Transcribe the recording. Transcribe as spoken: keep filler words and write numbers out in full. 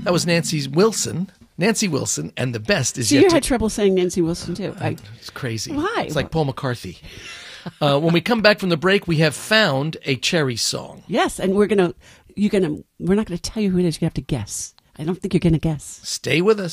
That was Nancy Wilson. Nancy Wilson, and the best is See, yet you to... had trouble saying Nancy Wilson, too. I, It's crazy. Why? It's like Paul McCarthy. Uh, when we come back from the break, we have found a Cherry song. yes, and we're going to, you're going to, we're not going to tell you who it is. You have to guess. I don't think you're going to guess. Stay with us.